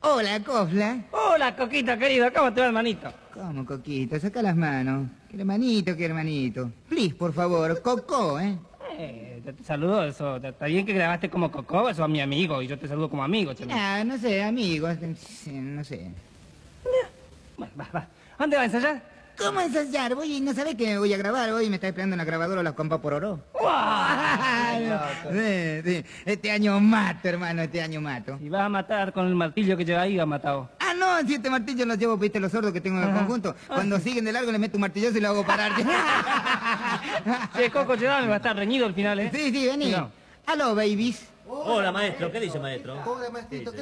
Hola, Cofla. Hola, Coquito, querido. ¿Cómo te va, hermanito? ¿Cómo, Coquito? Saca las manos. Qué hermanito, qué hermanito. Please, por favor, Cocó, ¿eh? Te saludo, eso. Está bien que grabaste como Coco, eso a mi amigo, y yo te saludo como amigo, che. Ah, no sé, amigos. No sé. Bueno, va. ¿Dónde va a ensayar? ¿Cómo ensayar? ¿No sabés que voy a grabar hoy? Me está esperando en la grabadora las compas por oro. Sí. Este año mato, hermano, este año mato. Si vas a matar con el martillo que lleva ahí, va matado. Ah, no, si este martillo lo llevo, viste, los sordos que tengo en el conjunto. Cuando siguen de largo le meto un martillazo y lo hago parar. Che, Coco, llévame, va a estar reñido al final, ¿eh? Sí, vení. No. Aló, babies. Hola, maestro. ¿Qué dice, maestro? Hola, maestrito.